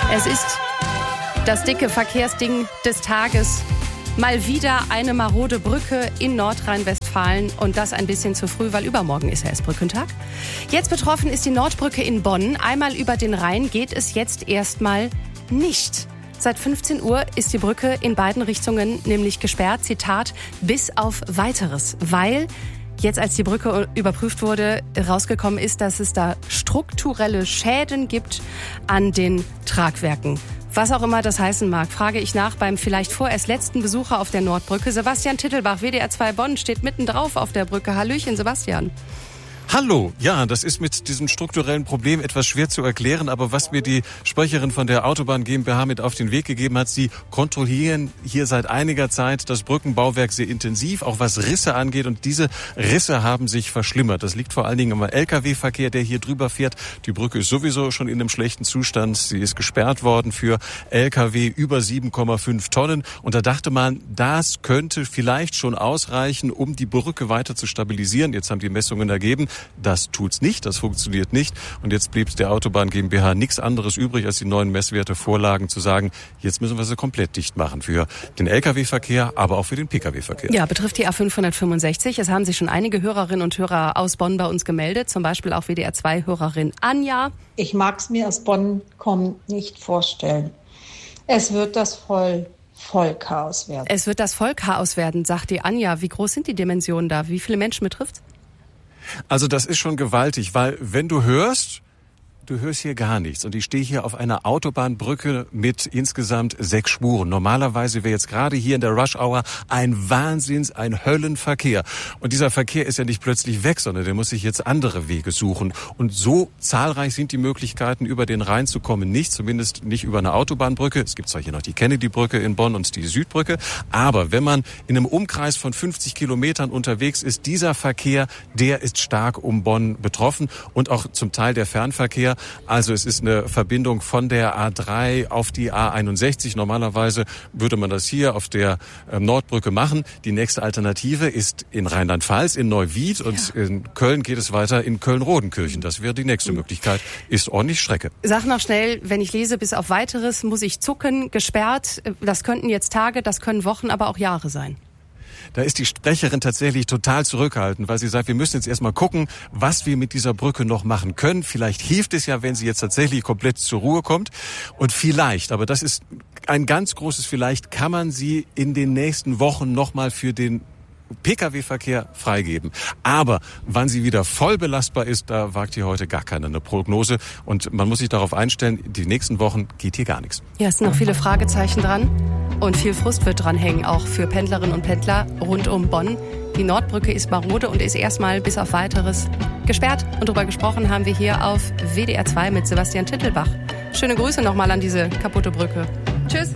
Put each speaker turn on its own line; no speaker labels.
Es ist das dicke Verkehrsding des Tages. Mal wieder eine marode Brücke in Nordrhein-Westfalen und das ein bisschen zu früh, weil übermorgen ist ja erst Brückentag. Jetzt betroffen ist die Nordbrücke in Bonn. Einmal über den Rhein geht es jetzt erstmal nicht. Seit 15 Uhr ist die Brücke in beiden Richtungen nämlich gesperrt, Zitat, bis auf Weiteres, weil jetzt, als die Brücke überprüft wurde, rausgekommen ist, dass es da strukturelle Schäden gibt an den Tragwerken. Was auch immer das heißen mag, frage ich nach beim vielleicht vorerst letzten Besucher auf der Nordbrücke. Sebastian Tittelbach, WDR 2 Bonn, steht mitten drauf auf der Brücke. Hallöchen, Sebastian.
Hallo, ja, das ist mit diesem strukturellen Problem etwas schwer zu erklären, aber was mir die Sprecherin von der Autobahn GmbH mit auf den Weg gegeben hat, sie kontrollieren hier seit einiger Zeit das Brückenbauwerk sehr intensiv, auch was Risse angeht, und diese Risse haben sich verschlimmert. Das liegt vor allen Dingen am Lkw-Verkehr, der hier drüber fährt. Die Brücke ist sowieso schon in einem schlechten Zustand. Sie ist gesperrt worden für Lkw über 7,5 Tonnen und da dachte man, das könnte vielleicht schon ausreichen, um die Brücke weiter zu stabilisieren. Jetzt haben die Messungen ergeben, das tut's nicht, das funktioniert nicht. Und jetzt blieb der Autobahn GmbH nichts anderes übrig, als die neuen Messwerte vorlagen, zu sagen, jetzt müssen wir sie komplett dicht machen für den Lkw-Verkehr, aber auch für den Pkw-Verkehr.
Ja, betrifft die A565. Es haben sich schon einige Hörerinnen und Hörer aus Bonn bei uns gemeldet, zum Beispiel auch WDR 2-Hörerin Anja.
Ich mag es mir aus Bonn kommen nicht vorstellen. Es wird das Vollchaos werden.
Es wird das Vollchaos werden, sagt die Anja. Wie groß sind die Dimensionen da? Wie viele Menschen betrifft's?
Also das ist schon gewaltig, weil wenn du hörst hier gar nichts. Und ich stehe hier auf einer Autobahnbrücke mit insgesamt 6 Spuren. Normalerweise wäre jetzt gerade hier in der Rush-Hour ein Höllenverkehr. Und dieser Verkehr ist ja nicht plötzlich weg, sondern der muss sich jetzt andere Wege suchen. Und so zahlreich sind die Möglichkeiten, über den Rhein zu kommen, nicht. Zumindest nicht über eine Autobahnbrücke. Es gibt zwar hier noch die Kennedy-Brücke in Bonn und die Südbrücke. Aber wenn man in einem Umkreis von 50 Kilometern unterwegs ist, dieser Verkehr, der ist stark um Bonn betroffen und auch zum Teil der Fernverkehr. Also es ist eine Verbindung von der A3 auf die A61. Normalerweise würde man das hier auf der Nordbrücke machen. Die nächste Alternative ist in Rheinland-Pfalz, in Neuwied, und in Köln geht es weiter in Köln-Rodenkirchen. Das wäre die nächste Möglichkeit. Ist ordentlich Strecke.
Sag noch schnell, wenn ich lese, bis auf Weiteres muss ich zucken, gesperrt. Das könnten jetzt Tage, das können Wochen, aber auch Jahre sein.
Da ist die Sprecherin tatsächlich total zurückhaltend, weil sie sagt, wir müssen jetzt erstmal gucken, was wir mit dieser Brücke noch machen können. Vielleicht hilft es ja, wenn sie jetzt tatsächlich komplett zur Ruhe kommt. Und vielleicht, aber das ist ein ganz großes Vielleicht, kann man sie in den nächsten Wochen nochmal für den Pkw-Verkehr freigeben. Aber wann sie wieder voll belastbar ist, da wagt hier heute gar keiner eine Prognose. Und man muss sich darauf einstellen, die nächsten Wochen geht hier gar nichts.
Ja, es sind noch viele Fragezeichen dran. Und viel Frust wird dranhängen, auch für Pendlerinnen und Pendler rund um Bonn. Die Nordbrücke ist marode und ist erstmal bis auf Weiteres gesperrt. Und darüber gesprochen haben wir hier auf WDR 2 mit Sebastian Tittelbach. Schöne Grüße nochmal an diese kaputte Brücke. Tschüss.